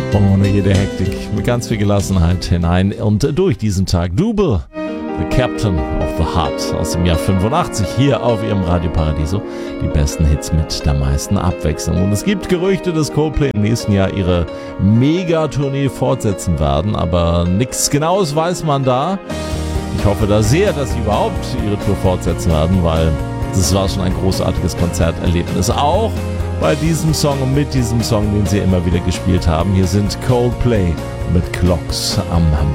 Ohne jede Hektik, mit ganz viel Gelassenheit hinein und durch diesen Tag. Double, The Captain of the Heart aus dem Jahr 85 hier auf ihrem Radio Paradiso. Die besten Hits mit der meisten Abwechslung. Und es gibt Gerüchte, dass Coldplay im nächsten Jahr ihre Megatournee fortsetzen werden, aber nichts Genaues weiß man da. Ich hoffe da sehr, dass sie überhaupt ihre Tour fortsetzen werden, weil das war schon ein großartiges Konzerterlebnis. Auch bei diesem Song und mit diesem Song, den sie immer wieder gespielt haben. Hier sind Coldplay mit Clocks am